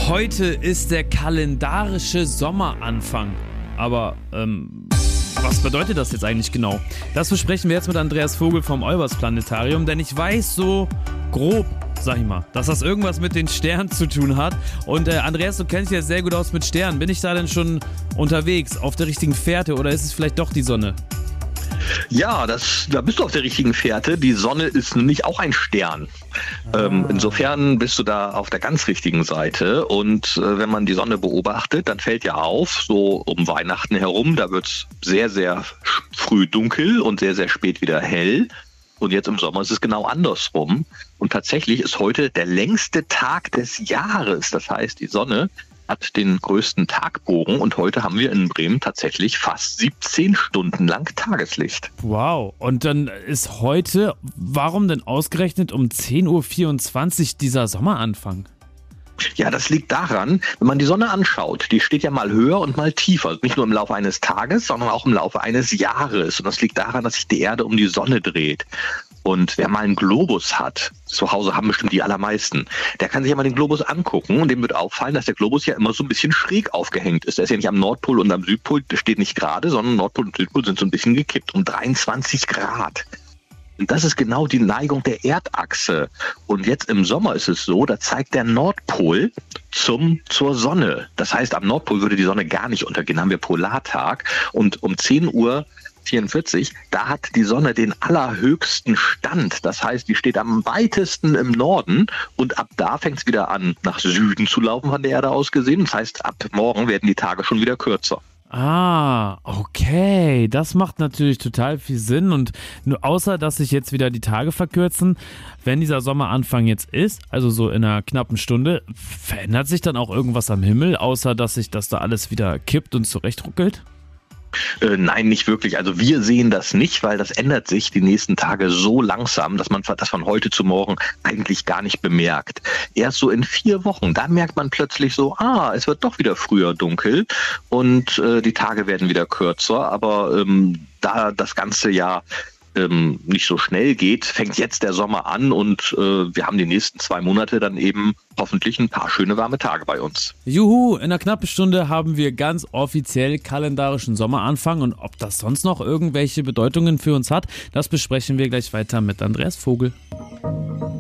Heute ist der kalendarische Sommeranfang. Aber, was bedeutet das jetzt eigentlich genau? Das besprechen wir jetzt mit Andreas Vogel vom Olbers-Planetarium, denn ich weiß so grob, sag ich mal, dass das irgendwas mit den Sternen zu tun hat. Und Andreas, du kennst dich ja sehr gut aus mit Sternen. Bin ich da denn schon unterwegs, auf der richtigen Fährte oder ist es vielleicht doch die Sonne? Ja, da bist du auf der richtigen Fährte. Die Sonne ist nämlich auch ein Stern. Insofern bist du da auf der ganz richtigen Seite. Und wenn man die Sonne beobachtet, dann fällt ja auf, so um Weihnachten herum, da wird es sehr, sehr früh dunkel und sehr, sehr spät wieder hell. Und jetzt im Sommer ist es genau andersrum. Und tatsächlich ist heute der längste Tag des Jahres. Das heißt, die Sonne hat den größten Tagbogen und heute haben wir in Bremen tatsächlich fast 17 Stunden lang Tageslicht. Wow, und dann ist heute, warum denn ausgerechnet um 10.24 Uhr dieser Sommeranfang? Ja, das liegt daran, wenn man die Sonne anschaut, die steht ja mal höher und mal tiefer. Also nicht nur im Laufe eines Tages, sondern auch im Laufe eines Jahres. Und das liegt daran, dass sich die Erde um die Sonne dreht. Und wer mal einen Globus hat, zu Hause haben bestimmt die allermeisten, der kann sich ja mal den Globus angucken und dem wird auffallen, dass der Globus ja immer so ein bisschen schräg aufgehängt ist. Der ist ja nicht am Nordpol und am Südpol, der steht nicht gerade, sondern Nordpol und Südpol sind so ein bisschen gekippt, um 23 Grad. Und das ist genau die Neigung der Erdachse. Und jetzt im Sommer ist es so, da zeigt der Nordpol zur Sonne. Das heißt, am Nordpol würde die Sonne gar nicht untergehen, haben wir Polartag und um 10.44 Uhr, da hat die Sonne den allerhöchsten Stand. Das heißt, die steht am weitesten im Norden und ab da fängt es wieder an, nach Süden zu laufen von der Erde aus gesehen. Das heißt, ab morgen werden die Tage schon wieder kürzer. Ah, okay, das macht natürlich total viel Sinn und nur außer, dass sich jetzt wieder die Tage verkürzen, wenn dieser Sommeranfang jetzt ist, also so in einer knappen Stunde, verändert sich dann auch irgendwas am Himmel, außer dass sich das da alles wieder kippt und zurechtruckelt? Nein, nicht wirklich. Also wir sehen das nicht, weil das ändert sich die nächsten Tage so langsam, dass man das von heute zu morgen eigentlich gar nicht bemerkt. Erst so in 4 Wochen, da merkt man plötzlich so, es wird doch wieder früher dunkel und die Tage werden wieder kürzer. Aber da das ganze Jahr nicht so schnell geht, fängt jetzt der Sommer an und wir haben die nächsten 2 Monate dann eben hoffentlich ein paar schöne warme Tage bei uns. Juhu, in einer knappen Stunde haben wir ganz offiziell kalendarischen Sommeranfang und ob das sonst noch irgendwelche Bedeutungen für uns hat, das besprechen wir gleich weiter mit Andreas Vogel.